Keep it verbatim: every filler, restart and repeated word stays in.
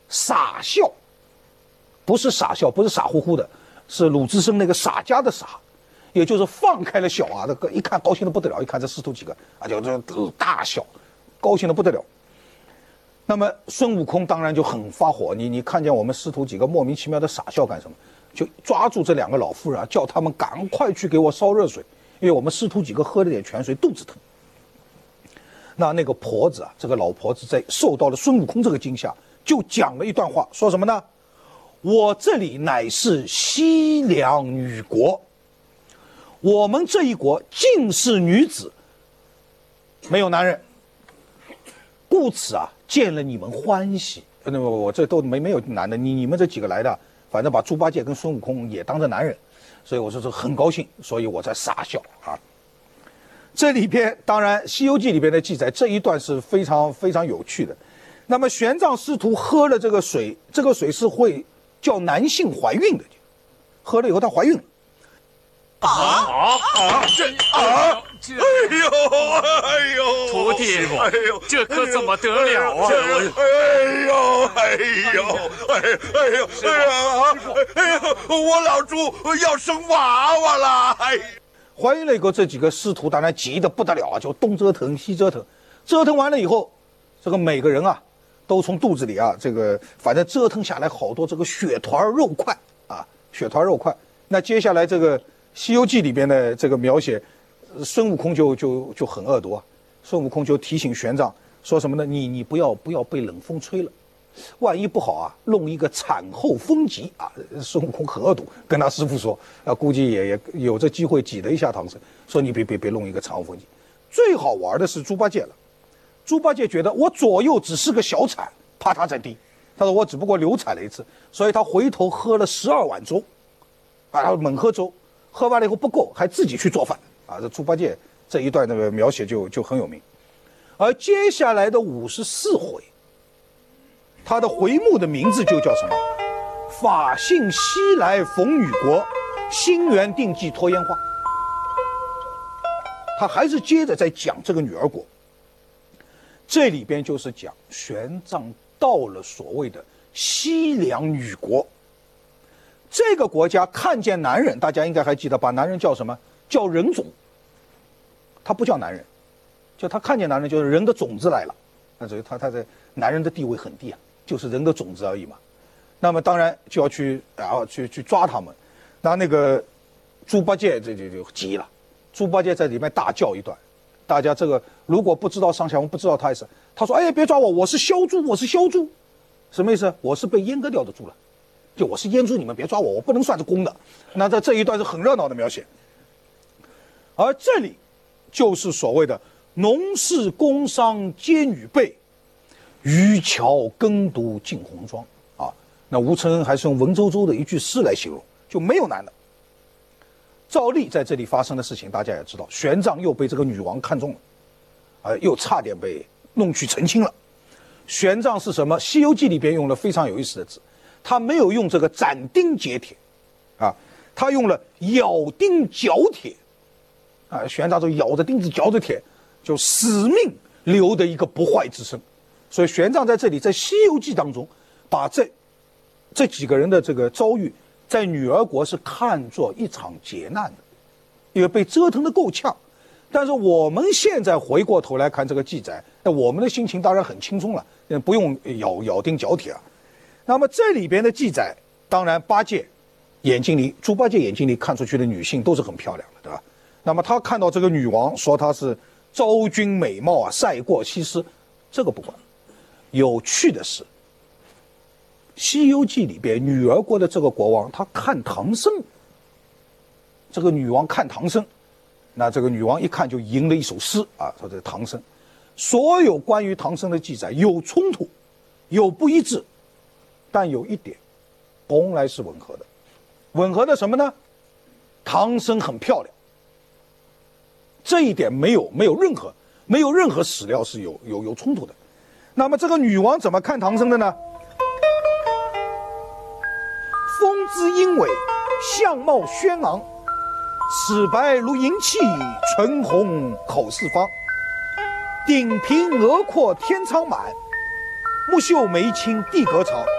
傻笑，不是傻笑，不是傻乎乎的，是鲁智深那个洒家的洒，也就是放开了笑啊，那个一看高兴的不得了，一看这师徒几个啊，就就大笑，高兴的不得了。那么孙悟空当然就很发火，你你看见我们师徒几个莫名其妙的傻笑干什么？就抓住这两个老妇人啊，叫他们赶快去给我烧热水，因为我们师徒几个喝了点泉水，肚子疼。那那个婆子啊，这个老婆子在受到了孙悟空这个惊吓，就讲了一段话，说什么呢？我这里乃是西凉女国，我们这一国尽是女子，没有男人，故此啊，见了你们欢喜。那么我这都没没有男的，你你们这几个来的，反正把猪八戒跟孙悟空也当着男人，所以我说是很高兴，所以我在傻笑啊。这里边当然《西游记》里边的记载，这一段是非常非常有趣的。那么玄奘师徒喝了这个水，这个水是会叫男性怀孕的，喝了以后她怀孕了。 啊啊！这啊！这哎呦哎呦！ 徒弟， 哎呦， 这可怎么得了啊？ 哎呦哎呦哎哎呦哎呀哎呦！我老猪要生娃娃了！哎， 怀孕了以后，这几个师徒当然急得不得了啊，就东折腾西折腾，折腾完了以后，这个每个人啊，都从肚子里啊，这个反正折腾下来好多这个血团肉块啊，血团肉块。那接下来这个《西游记》里边的这个描写，孙悟空就就就很恶毒啊。孙悟空就提醒玄奘说什么呢？你你不要不要被冷风吹了，万一不好啊，弄一个产后风疾啊。孙悟空很恶毒，跟他师父说啊，估计也也有这机会挤了一下唐僧，说你别别别弄一个产后风疾。最好玩的是猪八戒了，猪八戒觉得我左右只是个小产，怕他在地，他说我只不过流产了一次，所以他回头喝了十二碗粥，啊，他猛喝粥。喝完了以后不够，还自己去做饭啊！这猪八戒这一段那个描写就就很有名。而接下来的五十四回，他的回目的名字就叫什么？法性西来逢女国，心缘定计脱烟花。他还是接着在讲这个女儿国。这里边就是讲玄奘到了所谓的西凉女国。这个国家看见男人，大家应该还记得，把男人叫什么？叫人种。他不叫男人，就他看见男人就是人的种子来了。那所以他他在男人的地位很低啊，就是人的种子而已嘛。那么当然就要去然后去去抓他们。那那个猪八戒这就就急了，猪八戒在里面大叫一段。大家这个如果不知道上下文，不知道他意思，他说：“哎，别抓我，我是枭猪，我是枭猪。”什么意思？我是被阉割掉的猪了。就我是阉猪，你们别抓我，我不能算是公的。那在这一段是很热闹的描写，而这里就是所谓的农事工商皆女辈，渔樵耕读尽红妆啊。那吴承恩还是用文绉绉的一句诗来形容，就没有男的。照例在这里发生的事情，大家也知道，玄奘又被这个女王看中了，呃，又差点被弄去成亲了。玄奘是什么？《西游记》里边用了非常有意思的字。他没有用这个斩钉截铁，啊，他用了咬钉嚼铁，啊，玄奘就咬着钉子嚼着铁，就死命留的一个不坏之身。所以玄奘在这里在《西游记》当中，把这这几个人的这个遭遇，在女儿国是看作一场劫难的，因为被折腾得够呛。但是我们现在回过头来看这个记载，那我们的心情当然很轻松了，不用咬咬钉嚼铁啊。那么这里边的记载，当然八戒眼睛里，猪八戒眼睛里看出去的女性都是很漂亮的，对吧？那么他看到这个女王，说她是昭君美貌啊，赛过西施，这个不管。有趣的是，《西游记》里边女儿国的这个国王，他看唐僧，这个女王看唐僧，那这个女王一看就吟了一首诗啊，说这唐僧，所有关于唐僧的记载有冲突，有不一致。但有一点，从来是吻合的，吻合的什么呢？唐僧很漂亮，这一点没有没有任何没有任何史料是有有有冲突的。那么这个女王怎么看唐僧的呢？风姿英伟，相貌轩昂，齿白如银器，唇红口似方，顶平额阔天苍满，木秀眉清地阁朝。